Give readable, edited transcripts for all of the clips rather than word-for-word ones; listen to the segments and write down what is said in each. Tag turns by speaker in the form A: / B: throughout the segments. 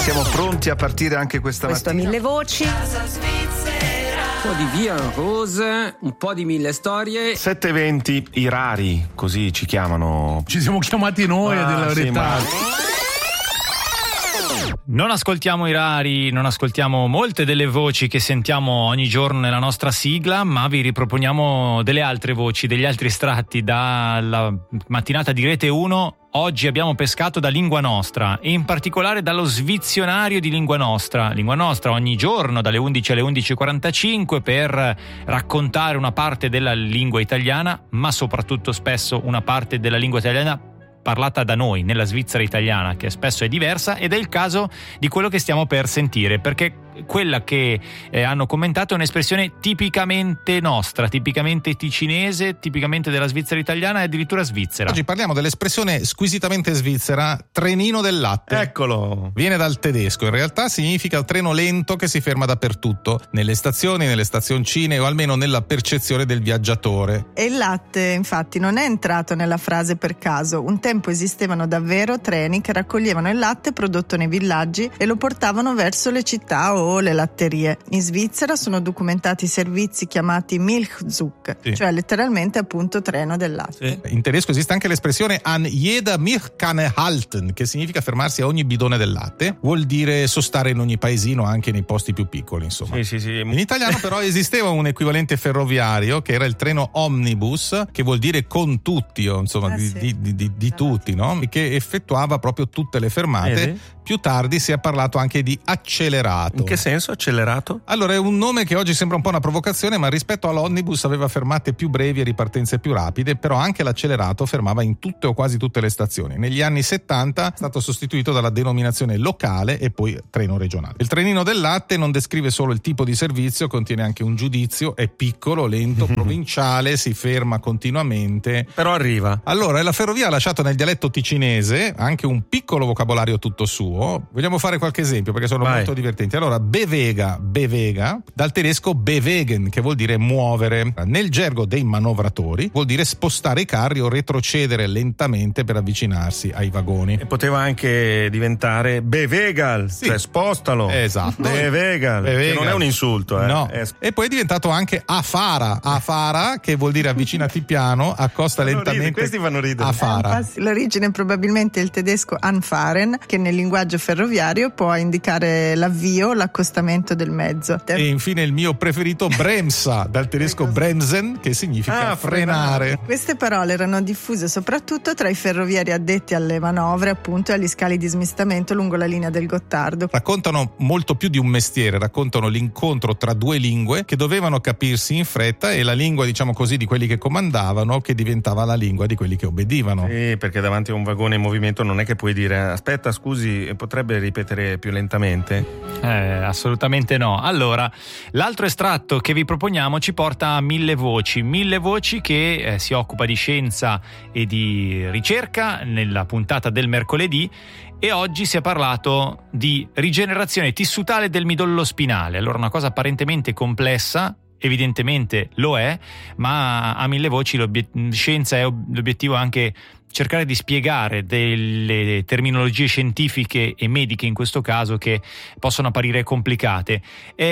A: Siamo pronti a partire anche questa
B: mattina. Questo 1000 voci.
C: Un po' di Via Rose, un po' di 1000 storie.
A: 7 eventi, i rari, così ci chiamano.
D: Ci siamo chiamati noi, a dire la verità.
E: Non ascoltiamo i rari, non ascoltiamo molte delle voci che sentiamo ogni giorno nella nostra sigla, ma vi riproponiamo delle altre voci, degli altri estratti dalla mattinata di Rete 1. Oggi abbiamo pescato da Lingua Nostra e in particolare dallo svizionario di Lingua Nostra. Lingua Nostra ogni giorno dalle 11 alle 11.45 per raccontare una parte della lingua italiana, ma soprattutto spesso una parte della lingua italiana parlata da noi, nella Svizzera italiana, che spesso è diversa, ed è il caso di quello che stiamo per sentire, perché quella che hanno commentato è un'espressione tipicamente nostra, tipicamente ticinese, tipicamente della Svizzera italiana e addirittura svizzera.
D: Oggi parliamo dell'espressione squisitamente svizzera, trenino del latte.
A: Eccolo!
D: Viene dal tedesco, in realtà significa treno lento che si ferma dappertutto, nelle stazioni, nelle stazioncine o almeno nella percezione del viaggiatore.
F: E il latte, infatti, non è entrato nella frase per caso. Un tempo esistevano davvero treni che raccoglievano il latte prodotto nei villaggi e lo portavano verso le città o le latterie. In Svizzera sono documentati servizi chiamati Milchzug, cioè letteralmente appunto treno del latte.
D: In tedesco esiste anche l'espressione an jeder Milchkanne halten, che significa fermarsi a ogni bidone del latte. Vuol dire sostare in ogni paesino, anche nei posti più piccoli, insomma.
A: Sì.
D: In italiano però esisteva un equivalente ferroviario che era il treno omnibus, che vuol dire con tutti, insomma, di tutti, no? E che effettuava proprio tutte le fermate. Più tardi si è parlato anche di accelerato.
A: In che senso accelerato?
D: Allora, è un nome che oggi sembra un po' una provocazione, ma rispetto all'omnibus aveva fermate più brevi e ripartenze più rapide, però anche l'accelerato fermava in tutte o quasi tutte le stazioni. Negli anni 70 è stato sostituito dalla denominazione locale e poi treno regionale. Il trenino del latte non descrive solo il tipo di servizio, contiene anche un giudizio, è piccolo, lento, provinciale, si ferma continuamente.
A: Però arriva.
D: Allora, la ferrovia ha lasciato nel dialetto ticinese anche un piccolo vocabolario tutto suo. Vogliamo fare qualche esempio perché sono molto divertenti. Allora, bewega, dal tedesco bewegen, che vuol dire muovere. Nel gergo dei manovratori vuol dire spostare i carri o retrocedere lentamente per avvicinarsi ai vagoni.
A: E poteva anche diventare bevegal, cioè spostalo.
D: Esatto.
A: Bevegal, che non è un insulto.
D: No. E poi è diventato anche afara, che vuol dire avvicinati piano, accosta lentamente.
A: Questi fanno ridere.
F: Afara. L'origine è probabilmente il tedesco anfahren, che nel linguaggio ferroviario può indicare l'avvio, l'accostamento del mezzo.
D: E infine il mio preferito bremsa, dal tedesco bremsen, che significa frenare.
F: Queste parole erano diffuse soprattutto tra i ferrovieri addetti alle manovre, appunto, e agli scali di smistamento lungo la linea del Gottardo.
D: Raccontano molto più di un mestiere, raccontano l'incontro tra due lingue che dovevano capirsi in fretta e la lingua, diciamo così, di quelli che comandavano che diventava la lingua di quelli che obbedivano.
A: Sì, perché davanti a un vagone in movimento non è che puoi dire aspetta, scusi, potrebbe ripetere più lentamente?
E: Assolutamente no. Allora, l'altro estratto che vi proponiamo ci porta a 1000 voci che si occupa di scienza e di ricerca nella puntata del mercoledì, e oggi si è parlato di rigenerazione tissutale del midollo spinale. Allora, una cosa apparentemente complessa, evidentemente lo è, ma a 1000 voci scienza è l'obiettivo anche cercare di spiegare delle terminologie scientifiche e mediche, in questo caso, che possono apparire complicate.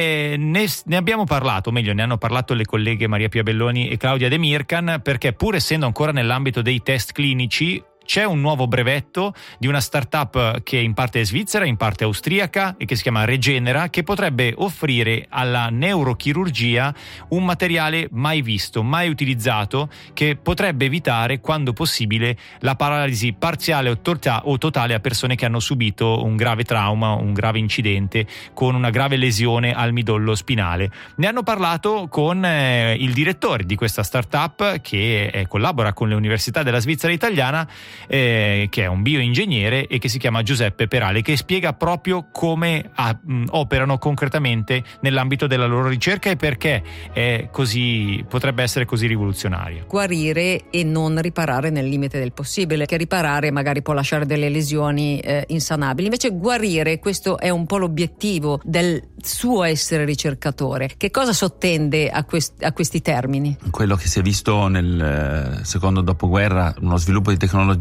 E: Ne abbiamo parlato, o meglio, ne hanno parlato le colleghe Maria Pia Belloni e Claudia De Mircan, perché pur essendo ancora nell'ambito dei test clinici c'è un nuovo brevetto di una startup che in parte è svizzera, in parte austriaca, e che si chiama Regenera, che potrebbe offrire alla neurochirurgia un materiale mai visto, mai utilizzato, che potrebbe evitare, quando possibile, la paralisi parziale o totale a persone che hanno subito un grave trauma, un grave incidente con una grave lesione al midollo spinale. Ne hanno parlato con il direttore di questa startup, che collabora con l'Università della Svizzera Italiana, che è un bioingegnere e che si chiama Giuseppe Perale, che spiega proprio come operano concretamente nell'ambito della loro ricerca e perché è così, potrebbe essere così rivoluzionaria.
B: Guarire e non riparare nel limite del possibile, che riparare magari può lasciare delle lesioni insanabili. Invece guarire, questo è un po' l'obiettivo del suo essere ricercatore. Che cosa sottende a questi termini?
G: Quello che si è visto nel secondo dopoguerra, uno sviluppo di tecnologie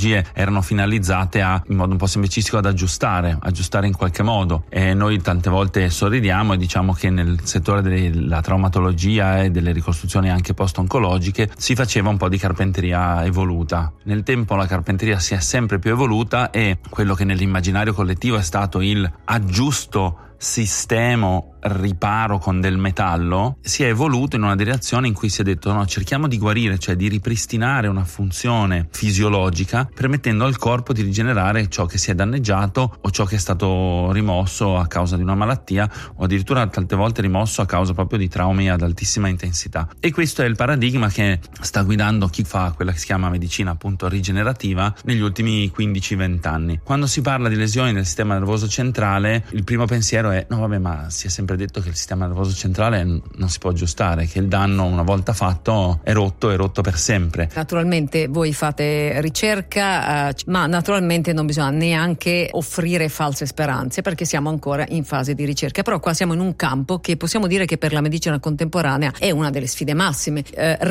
G: tecnologie erano finalizzate in modo un po' semplicistico ad aggiustare in qualche modo, e noi tante volte sorridiamo e diciamo che nel settore della traumatologia e delle ricostruzioni anche post-oncologiche si faceva un po' di carpenteria evoluta. Nel tempo la carpenteria si è sempre più evoluta, e quello che nell'immaginario collettivo è stato il aggiusto, sistemo, riparo con del metallo, si è evoluto in una direzione in cui si è detto no, cerchiamo di guarire, cioè di ripristinare una funzione fisiologica, permettendo al corpo di rigenerare ciò che si è danneggiato o ciò che è stato rimosso a causa di una malattia, o addirittura tante volte rimosso a causa proprio di traumi ad altissima intensità. E questo è il paradigma che sta guidando chi fa quella che si chiama medicina appunto rigenerativa negli ultimi 15-20 anni. Quando si parla di lesioni del sistema nervoso centrale, il primo pensiero è no vabbè, ma si è sempre detto che il sistema nervoso centrale non si può aggiustare, che il danno una volta fatto è rotto per sempre.
B: Naturalmente voi fate ricerca, ma naturalmente non bisogna neanche offrire false speranze, perché siamo ancora in fase di ricerca. Però qua siamo in un campo che possiamo dire che per la medicina contemporanea è una delle sfide massime.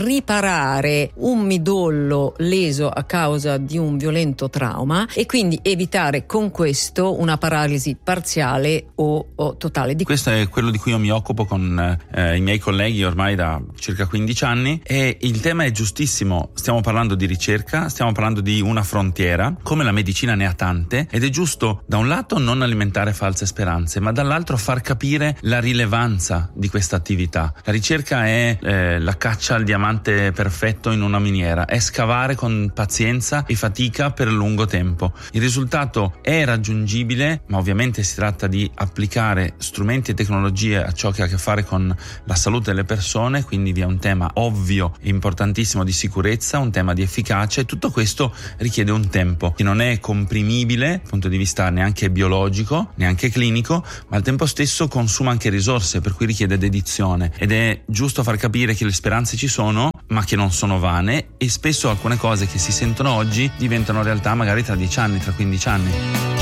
B: Riparare un midollo leso a causa di un violento trauma e quindi evitare con questo una paralisi parziale o totale.
G: Questo è quello di cui io mi occupo con i miei colleghi ormai da circa 15 anni, e il tema è giustissimo. Stiamo parlando di ricerca, stiamo parlando di una frontiera, come la medicina ne ha tante, ed è giusto da un lato non alimentare false speranze, ma dall'altro far capire la rilevanza di questa attività. La ricerca è la caccia al diamante perfetto in una miniera, è scavare con pazienza e fatica per lungo tempo. Il risultato è raggiungibile, ma ovviamente si tratta di applicare strumenti e tecnologie a ciò che ha a che fare con la salute delle persone, quindi vi è un tema ovvio e importantissimo di sicurezza, un tema di efficacia, e tutto questo richiede un tempo che non è comprimibile dal punto di vista neanche biologico, neanche clinico, ma al tempo stesso consuma anche risorse, per cui richiede dedizione, ed è giusto far capire che le speranze ci sono, ma che non sono vane, e spesso alcune cose che si sentono oggi diventano realtà magari tra 10 anni, tra 15 anni.